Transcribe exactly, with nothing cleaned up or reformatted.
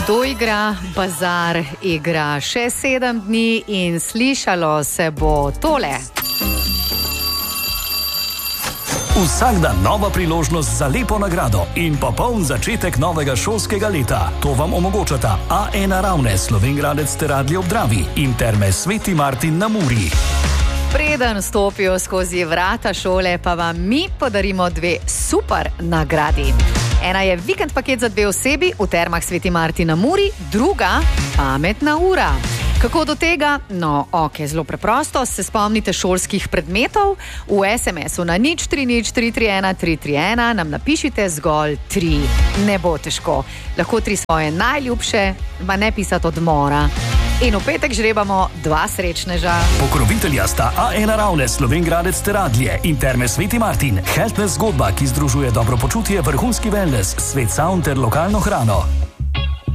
Kdo igra? Bazar igra še sedem dni in slišalo se bo tole. Vsak dan nova priložnost za lepo nagrado in popoln začetek novega šolskega leta. To vam omogočata A ena Ravne, Slovenj Gradec ter Radlje ob Dravi in Terme Sveti Martin na Muri. Preden stopijo skozi vrata šole, pa vam mi podarimo dve super nagradi. Ena je vikend paket za dve osebi v Termah Sveti Martin na Muri, druga pametna ura. Kako do tega? No, ok, zelo preprosto. Se spomnite šolskih predmetov? V es em esu na nič tri nič tri tri ena tri tri ena nam napišite zgolj tri. Ne bo težko. Lahko tri svoje najljubše, pa ne pisati odmora. In v petek žrebamo dva srečneža. Pokrovitelja sta A ena Ravne, Slovenj Gradec ter Radlje in Terme Sveti Martin. Healthness zgodba, ki združuje dobro počutje, vrhunski wellness, svet sound ter lokalno hrano.